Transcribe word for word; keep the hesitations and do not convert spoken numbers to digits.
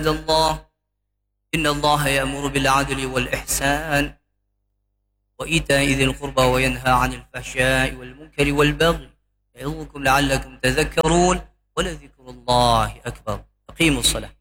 الله إن الله يأمر بالعدل والإحسان وإيتاء ذي القربى وينهى عن الفحشاء والمنكر والبغي يعظكم لعلكم تذكرون ولذكر الله أكبر. أقيموا الصلاة.